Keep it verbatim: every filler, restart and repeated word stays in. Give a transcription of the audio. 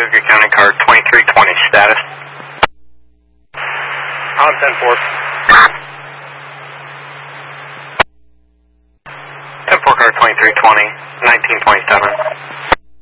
Cuyahoga County card twenty-three twenty, status. On ten four. ten four card twenty-three twenty, nineteen twenty-seven.